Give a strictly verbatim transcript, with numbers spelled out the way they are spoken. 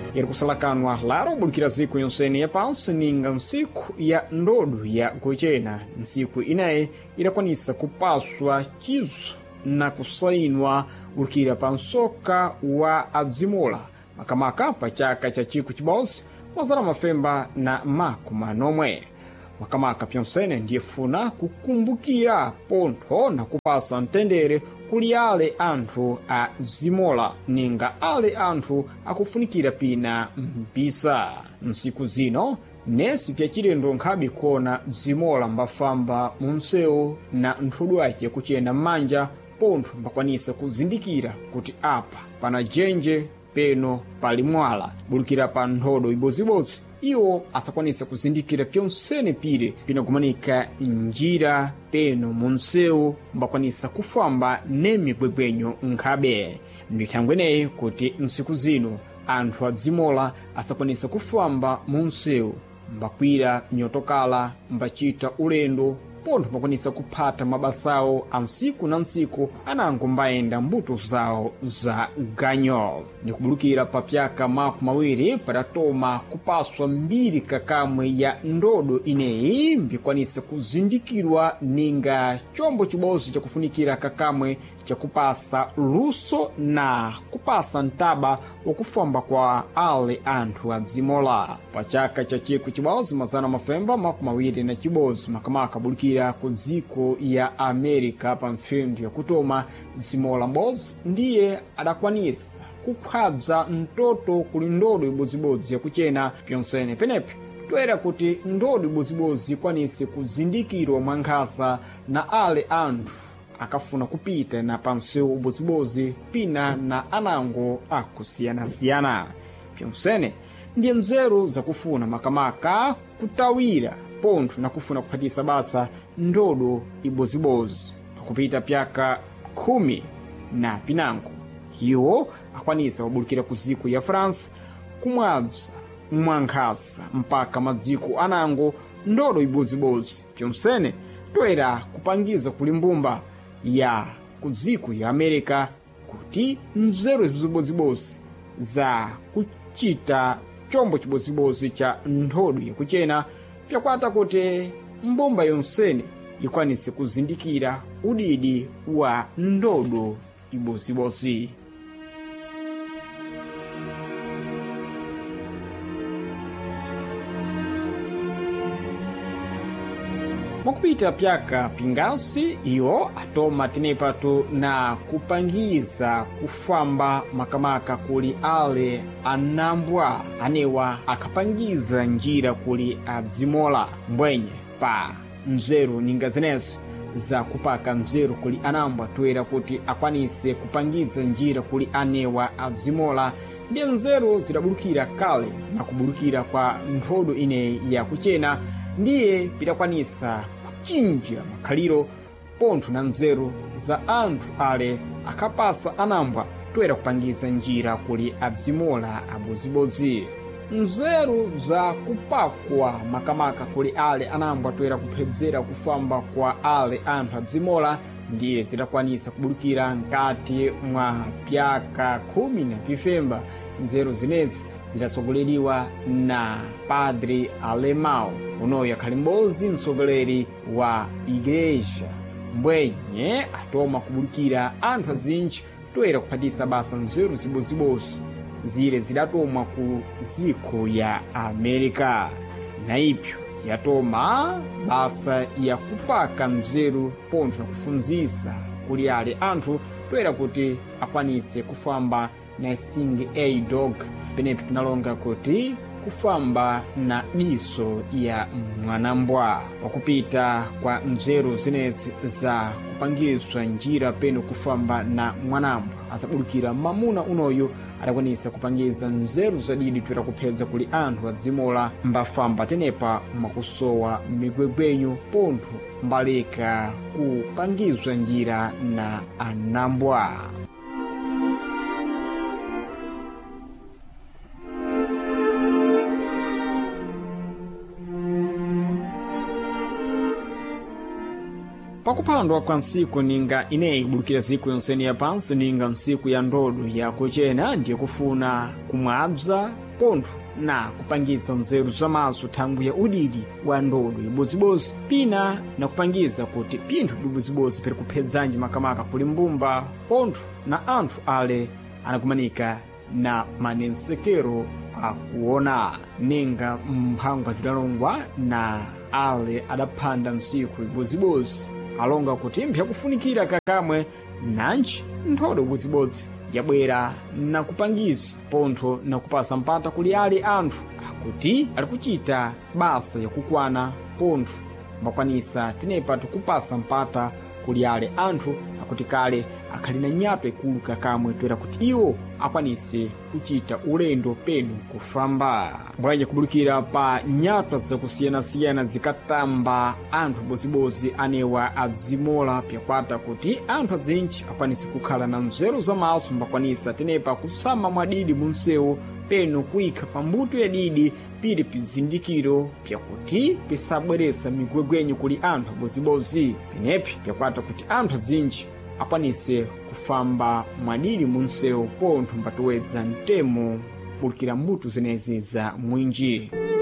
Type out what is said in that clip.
iri kusalakanwa laro ubulukira ziku yonsene yapansi ninga nsiku ya ndodo ya kuchena. Nsiku inayi irakwanisa kupaswa chizo na kusainwa ulukira pa nsoka wa adzimola makamaka pa chaka cha chiku chibozi mazana mafemba na makumi nomwe. Makamaka pyonsene ndiye funa kukumbukira pontho na kupasa mtendere kuli ale anthu a zimola ninga ale anthu akufunikira pina mpisa. Nsiku zino nesi pya chilendo nkhabi kuona zimola mbafamba munsewu na nthudu ake kuchena mmanja pontho mbakwanisa kuzindikira kuti apa pana jenje peno pali mwala bulukira pa nthodo ibozibozi. Iwo asakwanisa kuzindikira pyonsene pire pinakumanika njira peno munsewu mbakwanisa kufamba nemigwegwenyo nkhabe. Ndithangweneyi kuti nsiku zino anthu adzimola asakwanisa kufamba munsewu mbakwira nyotokala mbachita ulendo pontho mbakwanisa kuphata mabasawo a nsiku na nsiku anango mbayenda mbuto zawo za ganyo. Nikubulukira pa pyaka makumi mawiri padatoma kupaswa mbiri kakamwe ya ndodo ineyi mbikwanisa kuzindikirwa ninga chombo chibozi chakufunikira kakamwe chakupasa luso na kupasa ntaba wakufamba kwa ale anthu adzimola. Pa chaka cha chiku chibozi mazana mafemba makumi mawiri na chibozi makamaka bulukira ku dziko ya Amerika pa mfindu ya kutoma zimola mbozi ndiye adakwanisa kukhwadza mtoto kuli ndodo ibozibozi yakuchena pyonsene penepi toera kuti ndodo ibozibozi ikwanise kuzindikirwa mwankhasa na ale anthu akafuna kupita na pansewu ubozibozi pina na anango akusiyana-siyana. Pyonsene ndiye nzeru zakufuna makamaka kutawira pontho na kufuna kuphatisa basa ndodo ibozibozi. Pakupita pyaka khumi na pinango iwo akwanisa wabulukira ku dziko ya France kumwadza mwankhasa mpaka madziko anango ndodo ibozibozi. Pyonsene toera kupangiza kuli mbumba ya ku dziko ya Amerika kuti nzeru zibozibozi za kuchita chombo chibozibozi cha ndodo yakuchena pyakwata kuti mbumba yonsene ikwanise kuzindikira udidi wa ndodo ibozibozi. Mwakupita pyaka pingasi iwo atoma tinepatu na kupangiza kufamba makamaka kuli ale anambwa anewa akapangiza njira kuli adzimola mbwenye pa nzeru ninga zenezo za kupaka nzeru kuli anambwa toera kuti akwanise kupangiza njira kuli anewa adzimola. Ndiye nzeru zidabulukira kale na kubulukira kwa ndodo ine ya kuchena ndiye pidakwanisa kuchinja makhaliro pontho na nzeru za anthu ale akapasa anambwa toera kupangiza njira kuli adzimola abozibozi. Nzeru za kupakwa makamaka kuli ale anambwa toera kuphedzera kufamba kwa ale anthu adzimola ndiye zidakwanisa kubulukira nkati mwa pyaka khumi na pifemba. Nzeru zinezi zidasogoleriwa na Padre Alemão unoyo akhali mbozi msogoleri wa igreja mbwenye atoma kubulukira anthu azinji toera kuphatisa basa nzeru zibozibozi zile zidatomwa ku dziko ya Amerika. Na ipyo yatoma basa ya kupaka nzeru pontho na kufunzisa kuli ale anthu toera kuti akwanise kufamba na singi a dog penepi pinalonga kuti kufamba na diso ya mwanambwa. Pakupita kwa nzeru zinezi za kupangiswa njira peno kufamba na mwanambwa asabulukira mamuna unoyo adakwanisa kupangiza nzeru zadidi toera kuphedza kuli anthu adzimola mbafamba tenepa mwakusowa migwegwenyo pontho mbaleka kupangizwa njira na anambwa. pakuphandwa kwa ntsiku ninga ineyi kubulukira ntsiku yonsene yapansi ninga ntsiku ya ndodo ya kuchena ndiye kufuna kumwabza pontho na kupangitsa nzeru zamaso thangwi ya udidi wa ndodo ibodzibozi pina na kupangiza kuti pinthu bibodzibozi peri kuphedzanji makamaka kuli mbumba pontho na anthu ale anakumanika na manensekero akuona ninga mphangwa zidalongwa na ale adaphanda ntsiku ibodzibozi alonga kuti mpya kufunikira kakamwe nanji nthodo ibodzibodzi yabwera na kupangisa pontho na kupasa mpata kuli ali anthu akuti ali kuchita basa yakukwana pontho mbakwanisa tinepa tikupasa mpata kuli ali anthu akuti kale akhali na nyato ikulu kakamwe toera kuti iwo akwanise kuchita ulendo penu kufamba mbwanya kubulukira pa nyato zakusiyana-siyana zikatamba anthu bozibozi anewa adzimola pyakwata kuti anthu adzinji akwanise kukhala na nzeru zamaso mbakwanisa tenepa kusama mwadidi munsewu penu kuikha pambuto ya didi pili pizindikiro pyakuti pisabweresa migwegwenyo kuli anthu bozibozi penepi pyakwata kuti anthu adzinji akwanise kufamba mwadidi munsewu pontho mbatuwedza mtemo bulukira mbuto zenezi za mwinji.